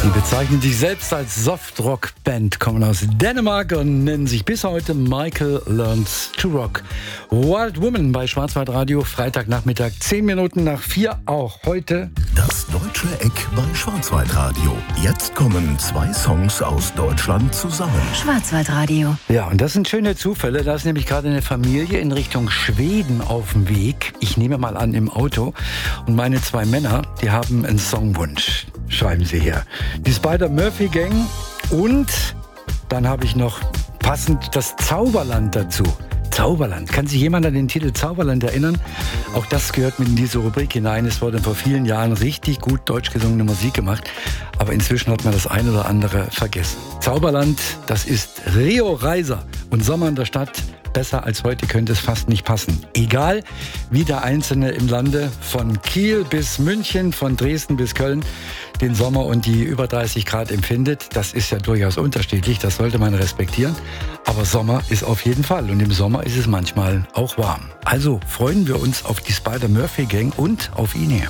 Die bezeichnen sich selbst als Softrock-Band, kommen aus Dänemark und nennen sich bis heute Michael Learns to Rock. Wild Woman bei Schwarzwaldradio, Freitagnachmittag, 10 Minuten nach 4, auch heute. Das Deutsche Eck bei Schwarzwaldradio. Jetzt kommen 2 Songs aus Deutschland zusammen. Schwarzwaldradio. Ja, und das sind schöne Zufälle. Da ist nämlich gerade eine Familie in Richtung Schweden auf dem Weg. Ich nehme mal an, im Auto. Und meine 2 Männer, die haben einen Songwunsch. Schreiben sie her. Die Spider-Murphy-Gang und dann habe ich noch passend das Zauberland dazu. Zauberland. Kann sich jemand an den Titel Zauberland erinnern? Auch das gehört mit in diese Rubrik hinein. Es wurde vor vielen Jahren richtig gut deutsch gesungene Musik gemacht. Aber inzwischen hat man das ein oder andere vergessen. Zauberland, das ist Rio Reiser und Sommer in der Stadt. Besser als heute könnte es fast nicht passen. Egal, wie der Einzelne im Lande von Kiel bis München, von Dresden bis Köln den Sommer und die über 30 Grad empfindet, das ist ja durchaus unterschiedlich, das sollte man respektieren. Aber Sommer ist auf jeden Fall und im Sommer ist es manchmal auch warm. Also freuen wir uns auf die Spider-Murphy-Gang und auf ihn hier.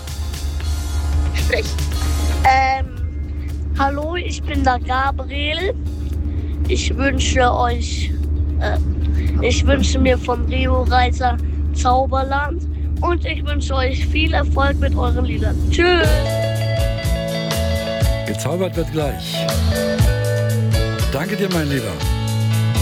Hallo, ich bin der Gabriel. Ich wünsche mir von Rio Reiser Zauberland und ich wünsche euch viel Erfolg mit euren Liedern. Tschüss! Gezaubert wird gleich. Danke dir, mein Lieber.